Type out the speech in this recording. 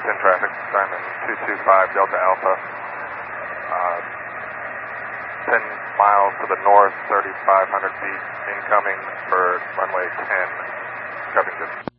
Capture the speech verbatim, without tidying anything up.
ten traffic, Simon two two five Delta Alpha. Uh, ten miles to the north, thirty-five hundred feet incoming for runway ten, Covington.